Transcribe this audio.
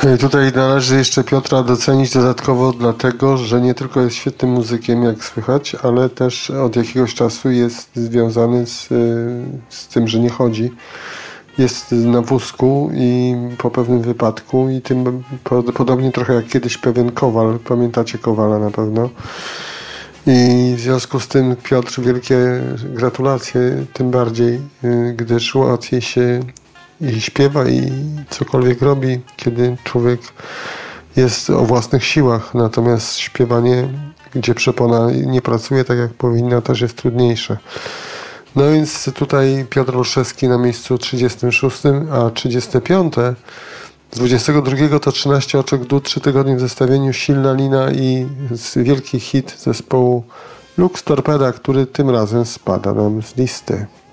I tutaj należy jeszcze Piotra docenić dodatkowo dlatego, że nie tylko jest świetnym muzykiem, jak słychać, ale też od jakiegoś czasu jest związany z tym, że nie chodzi. Jest na wózku i po pewnym wypadku i tym podobnie trochę jak kiedyś pewien Kowal. Pamiętacie Kowala na pewno. I w związku z tym Piotr, wielkie gratulacje, tym bardziej, gdyż łatwiej się i śpiewa i cokolwiek robi, kiedy człowiek jest o własnych siłach, natomiast śpiewanie, gdzie przepona nie pracuje tak jak powinna, też jest trudniejsze. No więc tutaj Piotr Olszewski na miejscu 36, a 35 z 22 to 13 oczek dół, 3 tygodnie w zestawieniu, silna lina i wielki hit zespołu Lux Torpeda, który tym razem spada nam z listy.